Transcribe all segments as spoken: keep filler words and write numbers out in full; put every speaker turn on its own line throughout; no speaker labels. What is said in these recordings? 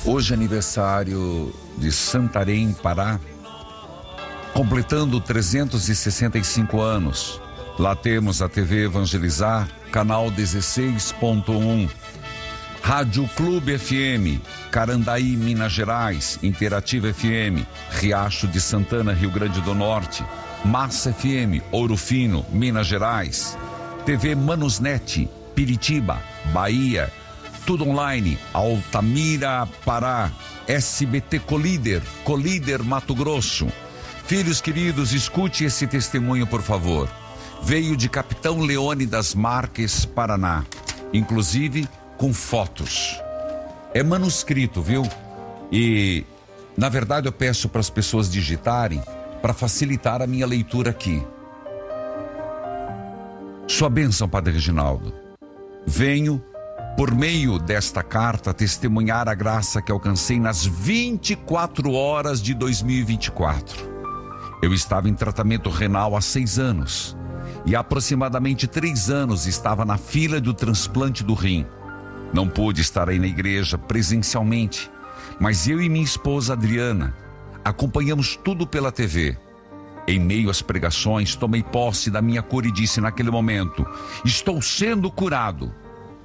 Hoje é aniversário de Santarém, Pará, completando trezentos e sessenta e cinco anos. Lá temos a T V Evangelizar, canal dezesseis ponto um, Rádio Clube F M, Carandaí, Minas Gerais, Interativa F M, Riacho de Santana, Rio Grande do Norte, Massa F M, Ouro Fino, Minas Gerais, T V Manusnet, Piritiba, Bahia, tudo online, Altamira, Pará, S B T Colíder, Colíder, Mato Grosso. Filhos queridos, escute esse testemunho, por favor. Veio de Capitão Leônidas Marques, Paraná, inclusive com fotos. É manuscrito, viu? E, na verdade, eu peço para as pessoas digitarem para facilitar a minha leitura aqui. Sua bênção, Padre Reginaldo. Venho, por meio desta carta, testemunhar a graça que alcancei nas vinte e quatro horas de dois mil e vinte e quatro. Eu estava em tratamento renal há seis anos e há aproximadamente três anos estava na fila do transplante do rim. Não pude estar aí na igreja presencialmente, mas eu e minha esposa Adriana acompanhamos tudo pela T V. Em meio às pregações, tomei posse da minha cura e disse naquele momento: estou sendo curado.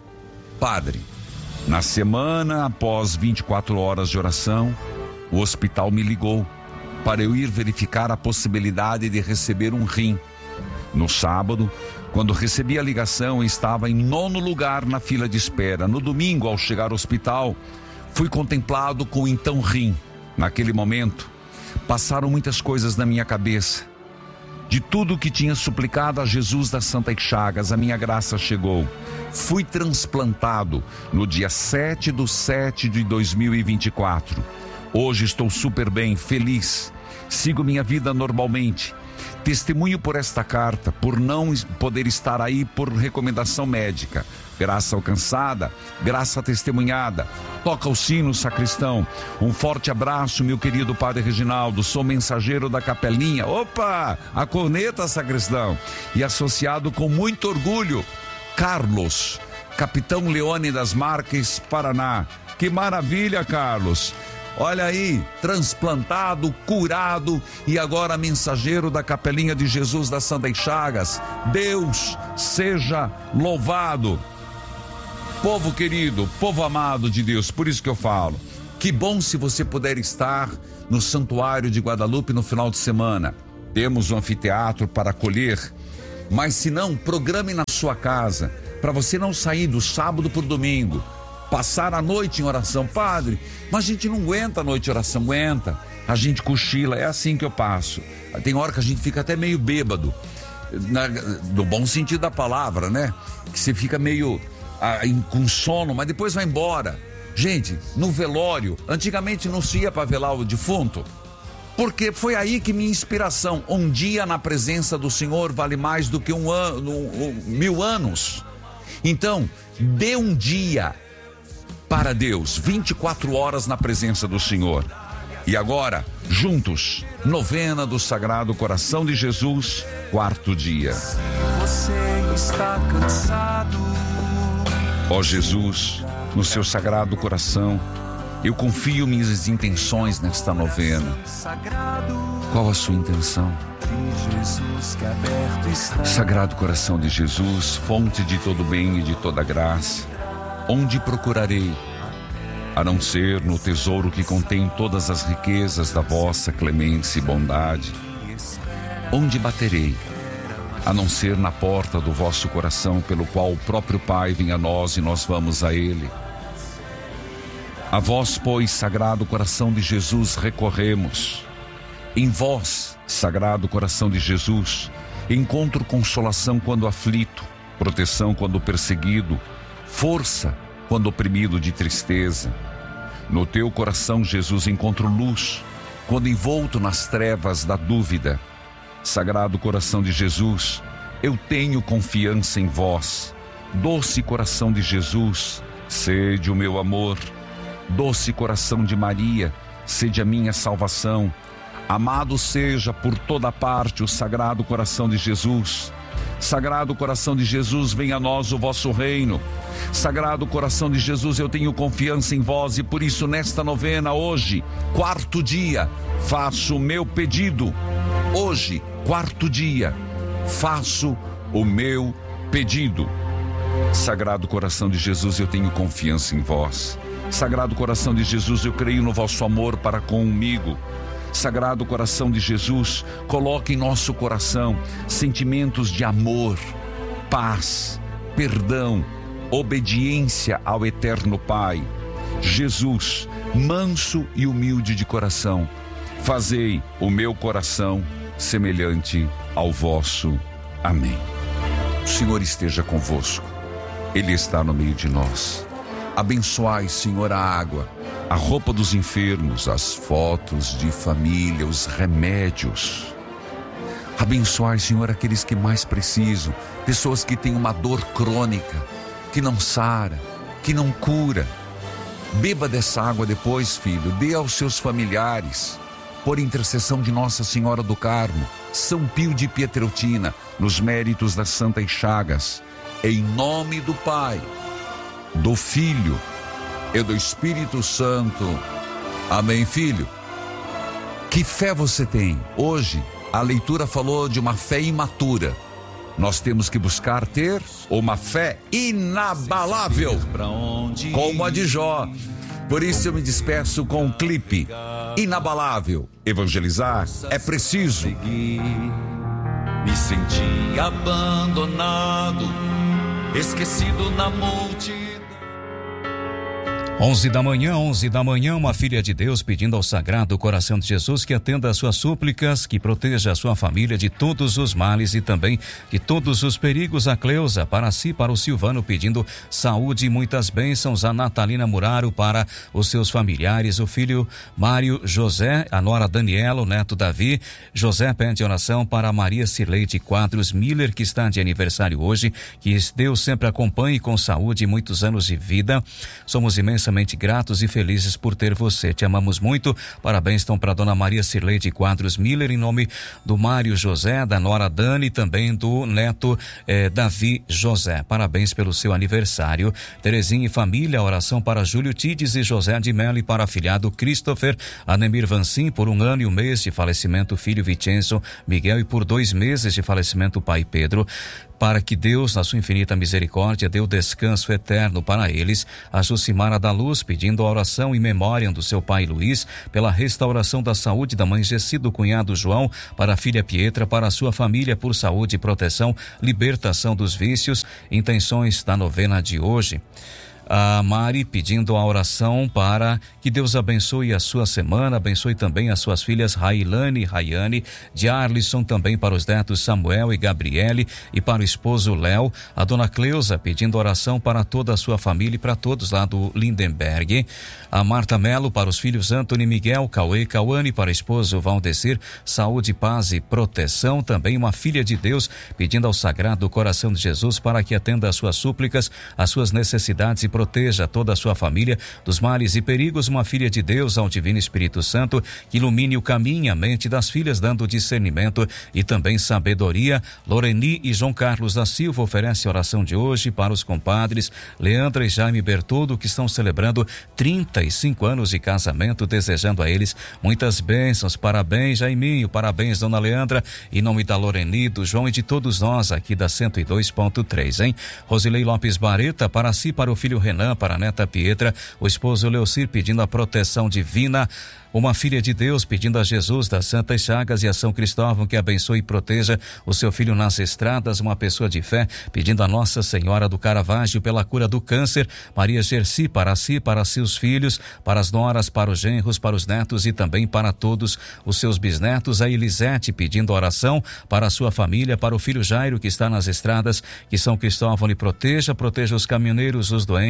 Padre, na semana após vinte e quatro horas de oração, o hospital me ligou para eu ir verificar a possibilidade de receber um rim. No sábado, quando recebi a ligação, estava em nono lugar na fila de espera. No domingo, ao chegar ao hospital, fui contemplado com o então rim. Naquele momento, passaram muitas coisas na minha cabeça. De tudo que tinha suplicado a Jesus das Santas Chagas, a minha graça chegou. Fui transplantado no dia sete de sete de dois mil e vinte e quatro. Hoje estou super bem, feliz. Sigo minha vida normalmente. Testemunho por esta carta, por não poder estar aí por recomendação médica. Graça alcançada, graça testemunhada. Toca o sino, sacristão. Um forte abraço, meu querido Padre Reginaldo. Sou mensageiro da capelinha. Opa, a corneta, sacristão. E associado com muito orgulho, Carlos, Capitão Leônidas Marques, Paraná. Que maravilha, Carlos. Olha aí, transplantado, curado e agora mensageiro da Capelinha de Jesus das Santas Chagas. Deus seja louvado. Povo querido, povo amado de Deus, por isso que eu falo, que bom se você puder estar no Santuário de Guadalupe no final de semana. Temos um anfiteatro para acolher, mas se não, programe na sua casa, para você não sair do sábado para o domingo. Passar a noite em oração. Padre, mas a gente não aguenta a noite de oração. Aguenta, a gente cochila, é assim que eu passo. Tem hora que a gente fica até meio bêbado, na, no bom sentido da palavra, né? Que você fica meio ah, com sono, mas depois vai embora. Gente, no velório, antigamente não se ia para velar o defunto, porque foi aí que minha inspiração, um dia na presença do Senhor vale mais do que um ano, um, mil anos. Então, dê um dia para Deus, vinte e quatro horas na presença do Senhor. E agora, juntos, novena do Sagrado Coração de Jesus, quarto dia.
Você está cansado.
Ó Jesus, no seu Sagrado Coração, eu confio minhas intenções nesta novena. Qual a sua intenção? Sagrado Coração de Jesus, fonte de todo bem e de toda graça, onde procurarei, a não ser no tesouro que contém todas as riquezas da vossa clemência e bondade? Onde baterei, a não ser na porta do vosso coração, pelo qual o próprio Pai vem a nós e nós vamos a Ele? A vós, pois, Sagrado Coração de Jesus, recorremos. Em vós, Sagrado Coração de Jesus, encontro consolação quando aflito, proteção quando perseguido, força quando oprimido de tristeza. No teu coração, Jesus, encontro luz quando envolto nas trevas da dúvida. Sagrado Coração de Jesus, eu tenho confiança em vós. Doce Coração de Jesus, sede o meu amor. Doce Coração de Maria, sede a minha salvação. Amado seja por toda parte o Sagrado Coração de Jesus. Sagrado coração de Jesus, venha a nós o vosso reino. Sagrado coração de Jesus, eu tenho confiança em vós e por isso nesta novena, hoje, quarto dia, faço o meu pedido. Hoje, quarto dia, faço o meu pedido. Sagrado coração de Jesus, eu tenho confiança em vós. Sagrado coração de Jesus, eu creio no vosso amor para comigo. Sagrado coração de Jesus, coloque em nosso coração sentimentos de amor, paz, perdão, obediência ao eterno Pai. Jesus, manso e humilde de coração, fazei o meu coração semelhante ao vosso. Amém. O Senhor esteja convosco, Ele está no meio de nós. Abençoai, Senhor, a água, a roupa dos enfermos, as fotos de família, os remédios. Abençoai, Senhor, aqueles que mais precisam, pessoas que têm uma dor crônica, que não sara, que não cura. Beba dessa água depois, filho, dê aos seus familiares, por intercessão de Nossa Senhora do Carmo, São Pio de Pietreutina, nos méritos das Santas Chagas, em nome do Pai, do Filho e do Espírito Santo. Amém, filho? Que fé você tem? Hoje, a leitura falou de uma fé imatura. Nós temos que buscar ter uma fé inabalável, como a de Jó. Por isso eu me despeço com um clipe inabalável. Evangelizar é preciso.
Me senti abandonado, esquecido na multidão.
onze da manhã, onze da manhã, uma filha de Deus pedindo ao Sagrado Coração de Jesus que atenda às suas súplicas, que proteja a sua família de todos os males e também de todos os perigos. A Cleusa, para si, para o Silvano, pedindo saúde e muitas bênçãos. A Natalina Muraro, para os seus familiares, o filho Mário José, a nora Daniela, o neto Davi. José pede oração para Maria Cirleide Quadros Miller, que está de aniversário hoje, que Deus sempre acompanhe com saúde e muitos anos de vida. Somos imensamente gratos e felizes por ter você. Te amamos muito. Parabéns estão para dona Maria Cirleide Quadros Miller, em nome do Mário José, da nora Dani e também do neto eh, Davi José. Parabéns pelo seu aniversário. Terezinha e família, oração para Júlio Tides e José de Mello e para afilhado Christopher, Anemir Vancim, por um ano e um mês de falecimento, filho Vicenzo Miguel, e por dois meses de falecimento, pai Pedro. Para que Deus, na sua infinita misericórdia, dê o descanso eterno para eles. A Jucimara da Luz, pedindo a oração em memória do seu pai Luiz, pela restauração da saúde da mãe Gessi, do cunhado João, para a filha Pietra, para a sua família, por saúde e proteção, libertação dos vícios, intenções da novena de hoje. A Mari pedindo a oração para que Deus abençoe a sua semana, abençoe também as suas filhas Railane e Rayane, de Arlisson, também para os netos Samuel e Gabriele e para o esposo Léo. A dona Cleusa pedindo oração para toda a sua família e para todos lá do Lindenberg. A Marta Melo para os filhos Antônio e Miguel, Cauê e Cauane, para o esposo Valdecir, saúde, paz e proteção. Também uma filha de Deus pedindo ao Sagrado Coração de Jesus para que atenda às suas súplicas, às suas necessidades e proteja toda a sua família dos males e perigos. Uma filha de Deus ao Divino Espírito Santo que ilumine o caminho e a mente das filhas, dando discernimento e também sabedoria. Loreni e João Carlos da Silva oferece a oração de hoje para os compadres Leandra e Jaime Bertoldo, que estão celebrando trinta e cinco anos de casamento, desejando a eles muitas bênçãos. Parabéns, Jaiminho, parabéns, dona Leandra, em nome da Loreni, do João e de todos nós aqui da cento e dois ponto três, hein? Rosilei Lopes Bareta, para si, para o filho Renan, para a neta Pietra, o esposo Leocir pedindo a proteção divina. Uma filha de Deus pedindo a Jesus das Santas Chagas e a São Cristóvão que abençoe e proteja o seu filho nas estradas. Uma pessoa de fé pedindo a Nossa Senhora do Caravaggio pela cura do câncer. Maria Gersi, para si, para seus filhos, para as noras, para os genros, para os netos e também para todos os seus bisnetos. A Elisete pedindo oração para a sua família, para o filho Jairo que está nas estradas, que São Cristóvão lhe proteja, proteja os caminhoneiros, os doentes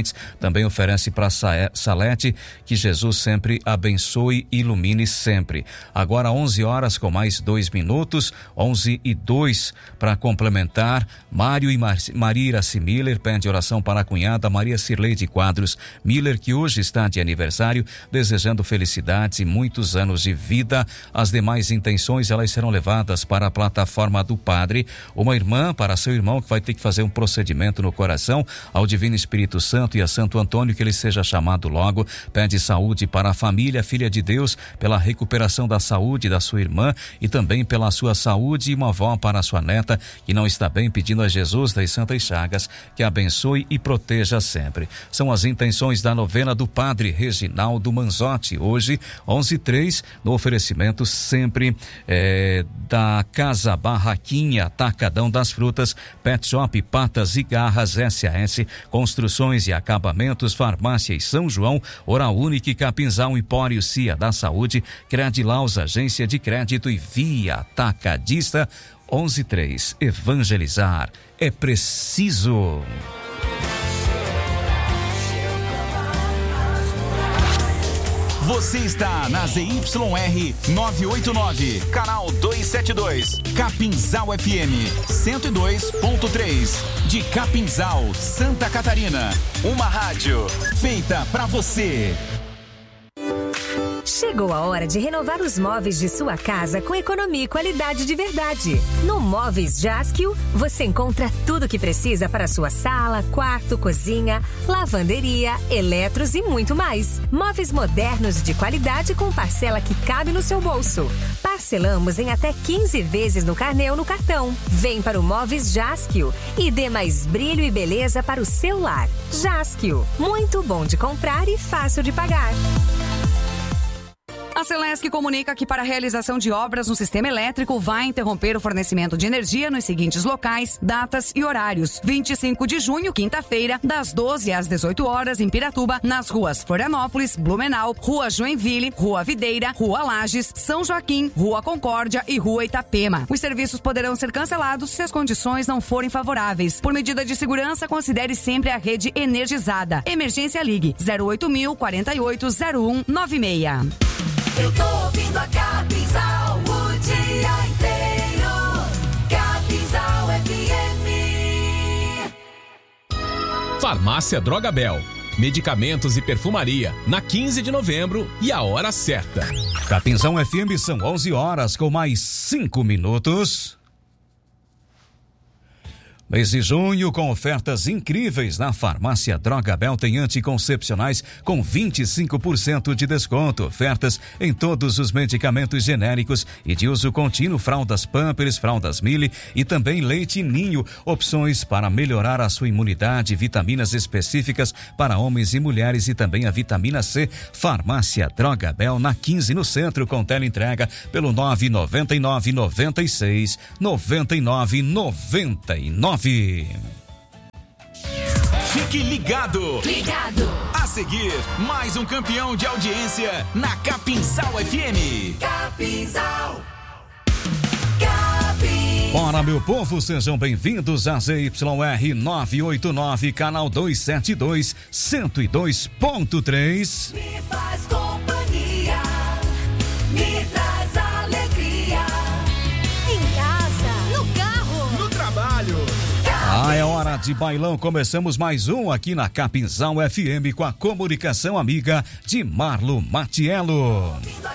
sementes. Também oferece para Salete, que Jesus sempre abençoe e ilumine sempre. Agora onze horas com mais dois minutos, onze e dois, para complementar. Mário e Mar- Maria Iraci Miller pede oração para a cunhada Maria Cirleide Quadros Miller, que hoje está de aniversário, desejando felicidades e muitos anos de vida. As demais intenções, elas serão levadas para a plataforma do Padre. Uma irmã para seu irmão que vai ter que fazer um procedimento no coração, ao Divino Espírito Santo e a Santo Antônio que ele seja chamado logo. Pede saúde para a família Filha de Deus, pela recuperação da saúde da sua irmã e também pela sua saúde, e uma avó para a sua neta que não está bem, pedindo a Jesus das Santas Chagas que abençoe e proteja sempre. São as intenções da novena do Padre Reginaldo Manzotti, hoje onze e três, no oferecimento sempre é, da Casa Barraquinha, Atacadão das Frutas, Pet Shop, Patas e Garras, S A S Construções e Acabamentos, Farmácia e São João, Oral Unique, Capinzal, Empório Cia da Saúde, Credilaus, Agência de Crédito e Via Atacadista. onze e três, evangelizar é preciso.
Você está na Z Y R novecentos e oitenta e nove, canal duzentos e setenta e dois, Capinzal F M cento e dois ponto três, de Capinzal, Santa Catarina. Uma rádio feita pra você.
Chegou a hora de renovar os móveis de sua casa com economia e qualidade de verdade. No Móveis Jaskio, você encontra tudo o que precisa para sua sala, quarto, cozinha, lavanderia, eletros e muito mais. Móveis modernos de qualidade com parcela que cabe no seu bolso. Parcelamos em até quinze vezes no carnê ou no cartão. Vem para o Móveis Jaskio e dê mais brilho e beleza para o seu lar. Jaskio, muito bom de comprar e fácil de pagar.
A Celesc comunica que para a realização de obras no sistema elétrico vai interromper o fornecimento de energia nos seguintes locais, datas e horários. vinte e cinco de junho, quinta-feira, das doze às dezoito horas, em Piratuba, nas ruas Florianópolis, Blumenau, Rua Joinville, Rua Videira, Rua Lages, São Joaquim, Rua Concórdia e Rua Itapema. Os serviços poderão ser cancelados se as condições não forem favoráveis. Por medida de segurança, considere sempre a rede energizada. Emergência Ligue zero oito mil, quarenta e oito, zero um nove seis.
Eu tô ouvindo a Capinzal o dia inteiro. Capinzal F M.
Farmácia Drogabel. Medicamentos e perfumaria, na quinze de novembro e a hora certa.
Capinzal F M, são onze horas com mais cinco minutos. Mês de junho, com ofertas incríveis na Farmácia Drogabel, tem anticoncepcionais com vinte e cinco por cento de desconto. Ofertas em todos os medicamentos genéricos e de uso contínuo, fraldas Pampers, fraldas Mille e também leite Ninho. Opções para melhorar a sua imunidade, vitaminas específicas para homens e mulheres e também a vitamina C. Farmácia Drogabel, na quinze, no centro, com teleentrega pelo nove nove nove, nove seis, nove nove nove nove.
Fique ligado!
Ligado!
A seguir, mais um campeão de audiência na Capinzal F M.
Capinzal! Capinzal!
Ora, meu povo, sejam bem-vindos a Z Y R novecentos e oitenta e nove, canal duzentos e setenta e dois, cento e dois ponto três.
Me faz companhia, me traz alegria. Em casa, no carro, no trabalho.
Ah, é hora de bailão. Começamos mais um aqui na Capinzal F M com a comunicação amiga de Marlo Matiello.
Ouvindo a